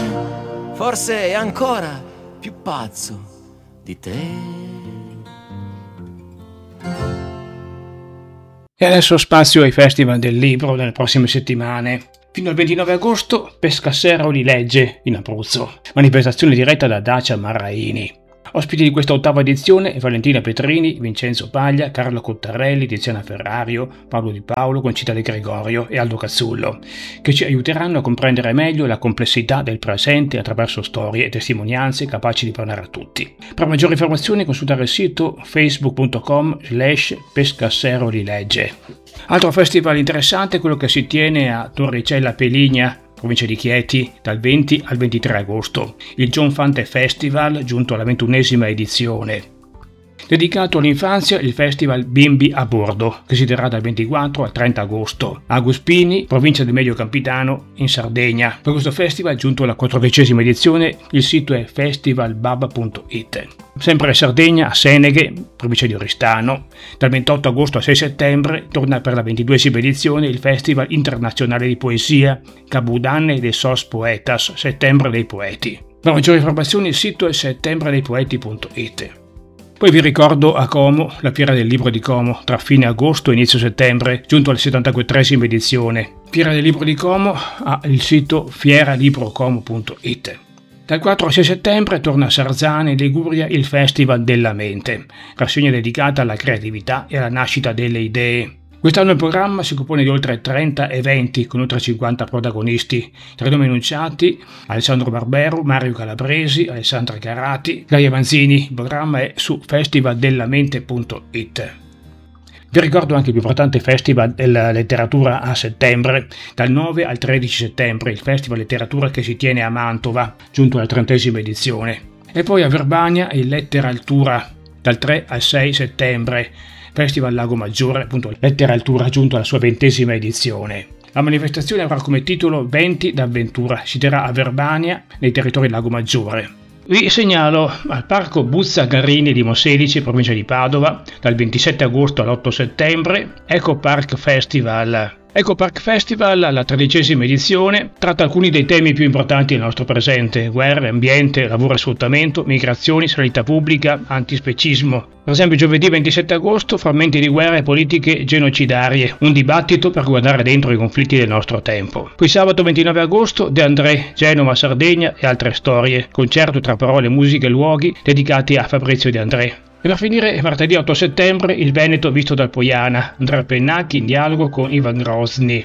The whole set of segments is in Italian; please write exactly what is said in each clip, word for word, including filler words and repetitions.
forse è ancora più pazzo di te. E adesso spazio ai festival del libro nelle prossime settimane. Fino al ventinove agosto Pescasseroli li legge in Abruzzo, manifestazione diretta da Dacia Marraini. Ospiti di questa ottava edizione Valentina Petrini, Vincenzo Paglia, Carlo Cottarelli, Tiziana Ferrario, Paolo Di Paolo, Concita De Gregorio e Aldo Cazzullo, che ci aiuteranno a comprendere meglio la complessità del presente attraverso storie e testimonianze capaci di parlare a tutti. Per maggiori informazioni consultare il sito facebook punto com slash pescasseroli legge. Altro festival interessante è quello che si tiene a Torricella Peligna, provincia di Chieti, dal venti al ventitré agosto, il John Fante Festival, giunto alla ventunesima edizione. Dedicato all'infanzia, il festival Bimbi a Bordo, che si terrà dal ventiquattro al trenta agosto, a Guspini, provincia del Medio Campitano, in Sardegna. Per questo festival, giunto alla quattordicesima edizione, il sito è festivalbab punto it. Sempre in Sardegna, a Seneghe, provincia di Oristano, dal ventotto agosto al sei settembre, torna per la ventiduesima edizione il Festival Internazionale di Poesia Cabudanne de Sos Poetas, Settembre dei Poeti. Per maggiori informazioni il sito è settembredeipoeti punto it. Poi vi ricordo a Como, la Fiera del Libro di Como, tra fine agosto e inizio settembre, giunto alla settantaquattresima edizione. Fiera del Libro di Como ha il sito fieralibrocomo punto it. Dal quattro al sei settembre torna a Sarzana in Liguria il Festival della Mente, rassegna dedicata alla creatività e alla nascita delle idee. Quest'anno il programma si compone di oltre trenta eventi con oltre cinquanta protagonisti, tra i nomi enunciati Alessandro Barbero, Mario Calabresi, Alessandra Carati, Gaia Manzini. Il programma è su festivaldelamente punto it. Vi ricordo anche il più importante festival della letteratura a settembre, dal nove al tredici settembre, il Festival Letteratura che si tiene a Mantova, giunto alla trentesima edizione. E poi a Verbania il Letteraltura, dal tre al sei settembre, Festival Lago Maggiore, appunto Letteraltura, giunto alla sua ventesima edizione. La manifestazione avrà come titolo Venti d'avventura, si terrà a Verbania, nei territori Lago Maggiore. Vi segnalo al Parco Buzza Garini di Monselice, provincia di Padova, dal ventisette agosto all'otto settembre, Eco Park Festival. Eco Park Festival, alla tredicesima edizione, tratta alcuni dei temi più importanti del nostro presente: guerre, ambiente, lavoro e sfruttamento, migrazioni, sanità pubblica, antispecismo. Per esempio giovedì ventisette agosto, frammenti di guerre e politiche genocidarie, un dibattito per guardare dentro i conflitti del nostro tempo. Poi sabato ventinove agosto, De André, Genova, Sardegna e altre storie, concerto tra parole, musica e luoghi dedicati a Fabrizio De André. E per finire, martedì otto settembre, il Veneto visto dal Poiana, Andrea Pennacchi in dialogo con Ivan Grozny.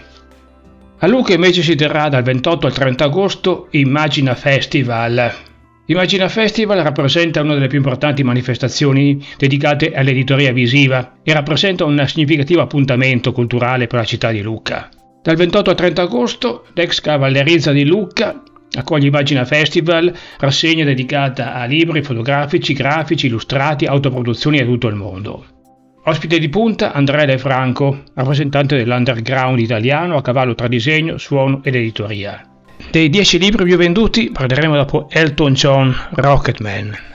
A Lucca invece si terrà dal ventotto al trenta agosto Immagina Festival. Immagina Festival rappresenta una delle più importanti manifestazioni dedicate all'editoria visiva e rappresenta un significativo appuntamento culturale per la città di Lucca. Dal ventotto al trenta agosto, l'ex Cavallerizza di Lucca accoglie Immagina Festival, rassegna dedicata a libri fotografici, grafici, illustrati, autoproduzioni da tutto il mondo. Ospite di punta Andrea De Franco, rappresentante dell'underground italiano a cavallo tra disegno, suono ed editoria. Dei dieci libri più venduti parleremo dopo Elton John, Rocketman.